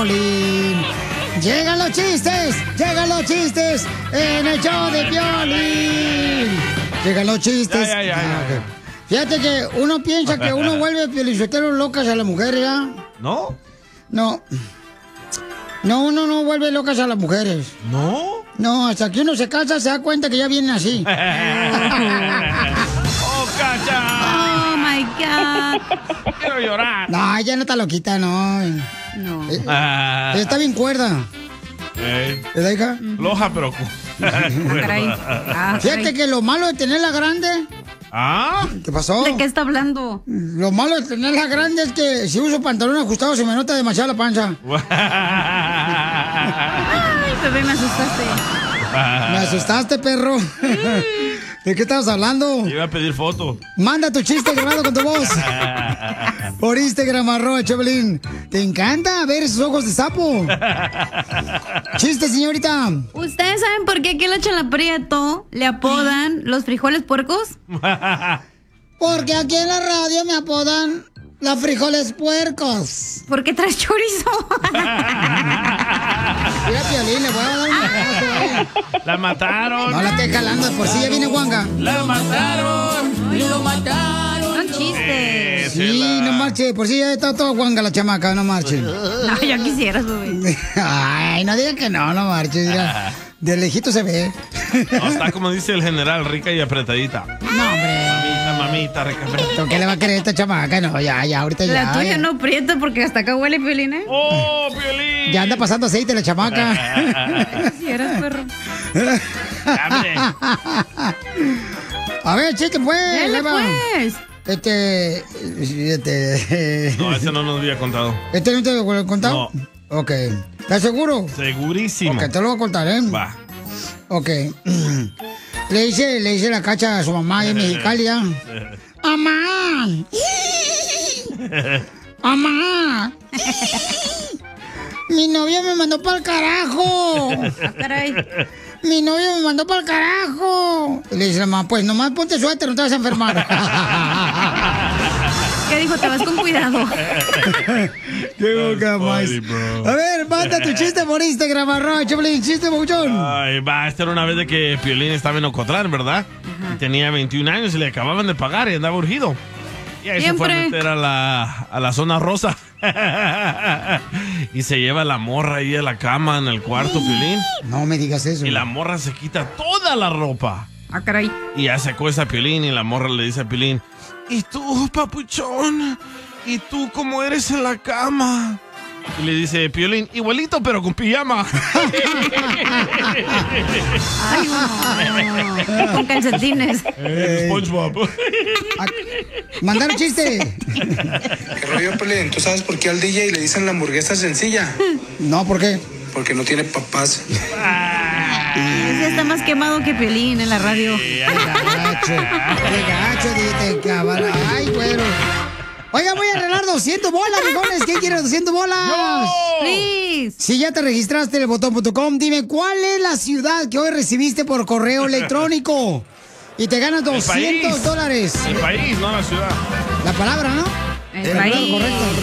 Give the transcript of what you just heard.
Piolín. ¡Llegan los chistes! ¡Llegan los chistes! ¡En el show de Piolín! ¡Llegan los chistes! Ya. Okay. Fíjate que uno piensa que uno vuelve Piolinsotelo locas a las mujeres, ¿ya? ¿No? No. No, uno no vuelve locas a las mujeres. ¿No? No, hasta que uno se casa se da cuenta que ya vienen así. ¡Oh, Cacha! Oh, my God. Quiero llorar. No, ya no está loquita, no. No. Está bien cuerda. ¿Verdad, hija? Loja, pero... Caray. Fíjate que lo malo de tenerla grande... ¿Ah? ¿Qué pasó? ¿De qué está hablando? Lo malo de tenerla grande es que si uso pantalón ajustado se me nota demasiado la panza. Ay, bebé, me asustaste. Me asustaste, perro. ¿De qué estabas hablando? Iba a pedir foto. Manda tu chiste grabado con tu voz. Por Instagram, @Choplin. ¿Te encanta ver esos ojos de sapo? Chiste, señorita. ¿Ustedes saben por qué aquí a la Chela Prieto le apodan los frijoles puercos? Porque aquí en la radio me apodan los frijoles puercos. ¿Por qué traes chorizo? Mira, Piolín, le voy a dar un abrazo, ¡La mataron! No la esté calando, por si ya viene Juanga. ¡La mataron! ¡Lo mataron! Son chistes. Sí, no marche, por si ya está toda Juanga la chamaca, no marche. No, yo quisiera, bebé. Ay, no diga que no marche, mira. De lejito se ve. No, está como dice el general, rica y apretadita. No, hombre. Mamita, rica. ¿Tú qué le va a querer a esta chamaca? No, ya, ahorita ya. La tuya no prieta porque hasta acá huele, Piolín, ¿eh? ¡Oh, Piolín! Ya anda pasando aceite la chamaca. Si eras perro. A ver, chiste, pues. Dale, Eva. pues. No, ese no nos había contado. ¿Este no te lo he contado? No. Ok. ¿Estás seguro? Segurísimo. Ok, te lo voy a contar, ¿eh? Va. Ok. Le dice la Cacha a su mamá en Mexicali, ¿ya? ¡Mamá! ¡Mamá! ¡Mi novia me mandó para el carajo! Caray. ¡Mi novia me mandó para el carajo! Y le dice la mamá, pues nomás ponte suéter, no te vas a enfermar. ¿Qué dijo? Te vas con cuidado. ¡Qué boca más! A ver, manda tu chiste por Instagram, @Choplin, chiste, Bouchón. Ay, va, esta era una vez de que Piolín estaba en Ocotlán, ¿verdad? Y tenía 21 años y le acababan de pagar y andaba urgido. Y ahí se fue a meter a la zona rosa. Y se lleva la morra ahí a la cama en el cuarto, Piolín. No me digas eso. Y la morra se quita toda la ropa. Ah, caray. Y ya se acuesta a Piolín y la morra le dice a Piolín, ¿y tú, papuchón? ¿Y tú cómo eres en la cama? Y le dice Piolín, igualito pero con pijama. Ay, no. Con calcetines. SpongeBob. Mandar un chiste. ¿Qué rollo, Piolín? ¿Tú sabes por qué al DJ le dicen la hamburguesa sencilla? No, ¿por qué? Porque no tiene papás. Ese está más quemado que Piolín en la radio. Qué gacho, dijiste, cabrón. Ay, güero. Oiga, voy a arreglar 200 bolas, mijones. ¿Quién quiere 200 bolas? Please. Si ya te registraste en elbotón.com, dime cuál es la ciudad que hoy recibiste por correo electrónico. Y te ganas $200. El país, no la ciudad. La palabra, ¿no? El país. Correcto.